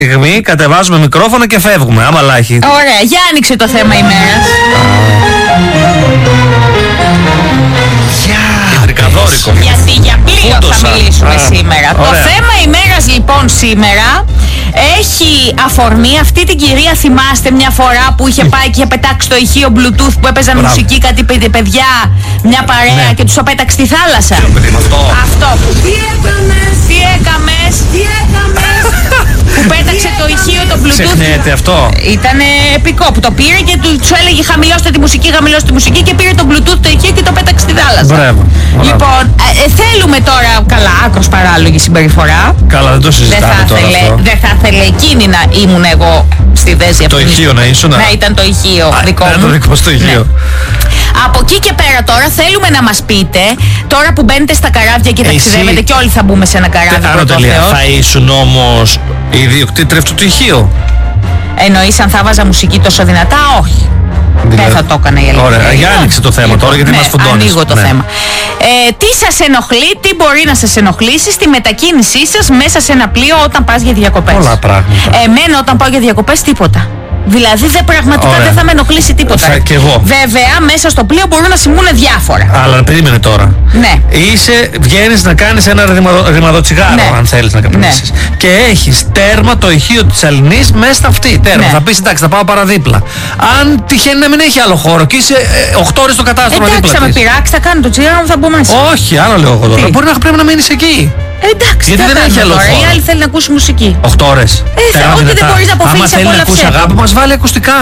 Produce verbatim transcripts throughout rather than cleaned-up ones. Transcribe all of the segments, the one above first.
στιγμή κατεβάζουμε μικρόφωνο και φεύγουμε. Άμα λάχει. Ωραία, για άνοιξε το θέμα ημέρας. Τρικαδόρικο. Γιατί για πλοίο θα μιλήσουμε Α, σήμερα. ωραία. Το θέμα ημέρας λοιπόν σήμερα έχει αφορμή αυτή την κυρία. Θυμάστε μια φορά που είχε πάει και είχε πετάξει το ηχείο Bluetooth που έπαιζαν Μπράβο. μουσική, κάτι παι- παιδιά, μια παρέα, Ναι. και τους απέταξε στη θάλασσα. Αυτό. Αυτό. Τι έκαμες, τι έκαμες, τι έκαμες. Που πέταξε το ηχείο το Bluetooth. Ξεχνιέται αυτό. Ήταν επικό που το πήρε και του τους έλεγε χαμηλώστε τη μουσική, χαμηλώστε τη μουσική, και πήρε το Bluetooth το ηχείο και το πέταξε στη θάλασσα. Μπράβο. Λοιπόν, ε, ε, θέλουμε τώρα, καλά, άκρος παράλογη συμπεριφορά. Καλά, δεν το Δεν συζητάμε θα, τώρα ήθελε, αυτό. δεν θα ήθελε εκείνη να ήμουν εγώ στη θέση Το αυτή. ηχείο να ήσουν. Να ήταν το ηχείο Α, δικό να μου. είναι το δικό στο ηχείο. Ναι. Από εκεί και πέρα τώρα θέλουμε να μας πείτε, τώρα που μπαίνετε στα καράβια και Εσύ- ταξιδεύετε, και όλοι θα μπούμε σε ένα καράβι Άνω πρώτο τελεία. Θεός. Θα ήσουν όμως η ιδιοκτήτρια αυτού του ηχείου. Εννοείς αν θα βάζα μουσική τόσο δυνατά? Όχι. Δηλαδή- Δεν θα το έκανα η αλήθεια. Ωραία, για Λοιπόν, άνοιξε το θέμα τώρα, γιατί ναι, μας φουντώνεις. ανοίγω το Ναι. θέμα. Ε, τι σας ενοχλεί, τι μπορεί να σας ενοχλήσει στη μετακίνησή σας μέσα σε ένα πλοίο όταν πας για διακοπές? Πολλά πράγματα. Εμένα όταν πάω για διακοπές τίποτα. Δηλαδή δεν, πραγματικά Ωραία. δεν θα με ενοχλήσει τίποτα. Θα- κι εγώ. Βέβαια μέσα στο πλοίο μπορούν να συμβούν διάφορα. Αλλά περίμενε τώρα. Ναι. Είσαι, βγαίνεις να κάνεις ένα ρημαδο, ρημαδοτσιγάρο, Ναι. αν θέλεις να καπνίσεις. Και έχεις τέρμα το ηχείο της Αλληνής μέσα στα αυτή. Τέρμα. Ναι. Θα πεις εντάξει, θα πάω παραδίπλα. Αν τυχαίνει να μην έχει άλλο χώρο και είσαι οκτώ ώρες στο κατάστημα Εντάξει, δίπλα θα με της. πειράξει, θα κάνω το τσιγάρο μου, θα μπω μέσα. Όχι, άλλο λέω εγώ τώρα. Τι? Μπορεί να πρέπει να μείνεις εκεί. Ε, εντάξει, Γιατί τι δεν θα έχει κάνουμε άλλο τώρα. χώρο. Η άλλη θέλει να ακούσει μουσική. οκτώ ώρες. Ε, θα- Τέρμα ό,τι δεν δυνατά. μπορείς να αποφύγεις, Άμα θέλει να απόλαυσέ ακούσει το. αγάπη, μας βάλει ακουστικά.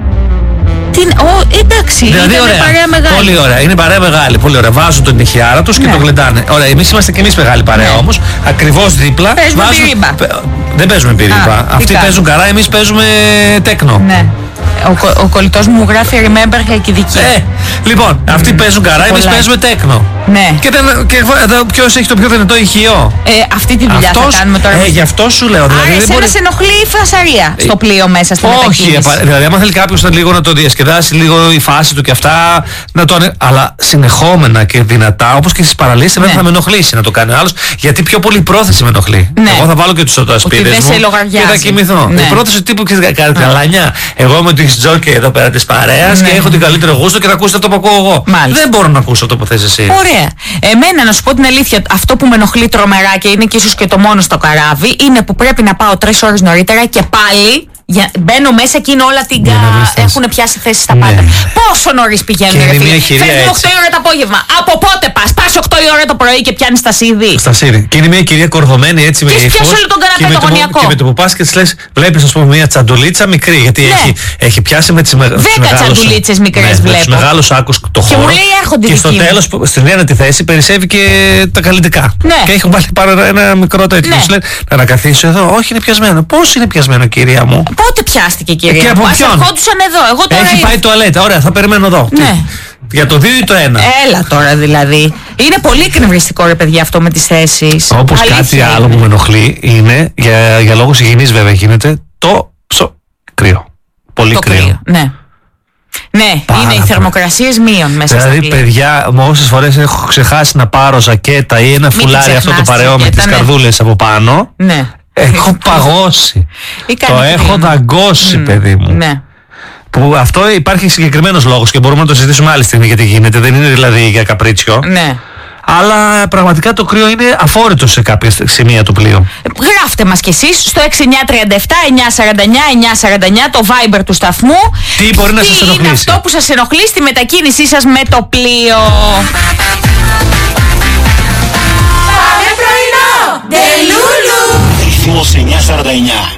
Τι, ο, εντάξει, Δηλαδή, ήταν ωραία. παρέα μεγάλη. Πολύ ωραία. Είναι παρέα μεγάλη. Πολύ ωραία. Βάζουν τον τυχιάρα τους και Ναι. το γλεντάνε. Ωραία. Εμείς είμαστε και εμείς μεγάλη παρέα Ναι. όμως. Ακριβώς δίπλα. Παίζουμε βάζουν- πυρίμπα. Πε- Δεν παίζουμε πυρίμπα. Α, τι Αυτοί κάνουμε? παίζουν καρά, εμείς παίζουμε τέκνο. Ναι. Ο, κο- ο κολλητός μου γράφει Remember Χαλκιδική. Ε, λοιπόν, αυτοί παίζουν καρά, εμείς πολλά. παίζουμε τέκνο. Ναι. Και, δεν- και εδώ ποιος έχει το πιο δυνατό ηχείο. Ε, αυτή τη δουλειά Αυτός- θα κάνουμε τώρα. Ε, γι' αυτό σου λέω. Δηλαδή, Άρα δεν εσένα μπορεί... σε ενοχλεί η φασαρία στο πλοίο μέσα στη Όχι, μετακίνηση. επα- δηλαδή άμα θέλει κάποιος να λίγο να το διασκεδάσει λίγο η φάση του και αυτά, να το ανε... αλλά συνεχόμενα και δυνατά, όπως και στις παραλίες, εμένα Ναι. θα με ενοχλήσει να το κάνει ο άλλος, γιατί πιο πολύ η πρόθεση με ενοχλεί. Ναι. Εγώ θα βάλω και τους οτασπίδες δεν μου σε λογαριάζει. και θα κοιμηθώ. Ναι. Η πρόθεση τύπου και καλανιά. Εγώ είμαι το τζόκι εδώ πέρα της παρέας Ναι. και έχω την καλύτερο γούστο και θα ακούσετε αυτό που ακούω εγώ. Μάλιστα. Δεν μπορώ να ακούσω αυτό που θες εσύ. Ωραία. Εμένα, να σου πω την αλήθεια, αυτό που με ενοχλεί τρομερά και είναι και ίσως και το μόνο στο καράβι, είναι που πρέπει να πάω τρεις ώρες νωρίτερα και πάλι για, μπαίνω μέσα και είναι όλα την Για να βρεις θέση. έχουν πιάσει θέση στα Ναι. πάντα. Πόσο νωρίς πηγαίνουν, Και ρε είναι φίλε? μια κυρία Φεύγουν έτσι. οκτώ η ώρα το απόγευμα. Από πότε πας? Πας οκτώ η ώρα το πρωί και πιάνεις τα σίδη. Στα σύρι. Και είναι μια κυρία κορδωμένη έτσι με Και ύφος. πιάσει όλο τον καναπέ και με το το που- γωνιακό. Και με το που πας και της λες, βλέπεις ας πούμε μια τσαντουλίτσα μικρή, γιατί Ναι. έχει, έχει πιάσει με τις με, τους Δέκα μεγάλους... τσαντουλίτσες μικρές ναι, με τους βλέπω. μεγάλους άκους το Και χώρο. μου λέει, έρχονται και στο δικοί μου. τέλος, που- στην ένατη θέση, περισσεύει και τα καλλιτικά. Ναι. Και έχουν βάλει πάνω ένα μικρό τέτοιο. Ναι. Και σου λένε, να ανακαθίσω εδώ. Όχι, είναι πιασμένο. Πώς είναι πιασμένο, κυρία μου? Πότε πιάστηκε, κυρία? Και από μου? Ας ποιον? ερχόντουσαν εδώ. Εγώ τώρα Έχει ήρθα. πάει τουαλέτα. Ωραία, θα περιμένω εδώ. Ναι. Τι, για το δύο ή το ένα? Έλα τώρα δηλαδή. Είναι πολύ εκνευριστικό, ρε παιδιά, αυτό με τις θέσεις. Όπως Αλήθεια κάτι είναι. άλλο που με ενοχλεί είναι, για, για λόγους υγιεινής βέβαια γίνεται, το ψο... κρύο. Πολύ Το κρύο. κρύο. Ναι. Ναι, Πάρα είναι οι πολύ. θερμοκρασίες μείον μέσα στα Δηλαδή, πλοία. παιδιά, μου όσες φορές έχω ξεχάσει να πάρω ζακέτα ή ένα Μην φουλάρι τη αυτό το ξεχνάς, παρεό με ζακέτα, τις ναι. καρδούλες από πάνω, Ναι. έχω παγώσει. Ή Το κάνει έχω κρύο. δαγκώσει, Μμ, παιδί μου. Ναι. Που αυτό υπάρχει συγκεκριμένος λόγος και μπορούμε να το συζητήσουμε άλλη στιγμή γιατί γίνεται. Δεν είναι δηλαδή για καπρίτσιο. Ναι. Αλλά πραγματικά το κρύο είναι αφόρητο σε κάποια σημεία του πλοίου. Γράφτε μας κι εσείς στο έξι εννιά τρία επτά εννιά σαράντα εννιά εννιά σαράντα εννιά, το Viber του σταθμού. Τι μπορεί να σας είναι ενοχλήσει? αυτό που σας ενοχλεί στη μετακίνησή σας με το πλοίο. Πάμε πρωινό! Ντελούλου! Ρυθμός εννιακόσια σαράντα εννιά.